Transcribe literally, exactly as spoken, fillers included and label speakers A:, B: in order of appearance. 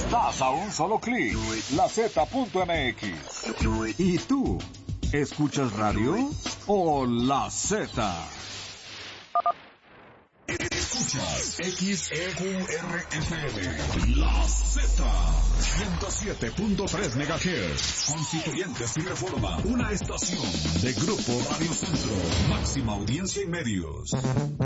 A: Estás a un solo clic. La Z punto M X. ¿Y tú? ¿Escuchas radio o La Z? Escuchas X E Q R F M, La Z, ciento siete punto tres megahertz, Constituyentes y Reforma, una estación de Grupo Radio Centro, máxima audiencia y medios.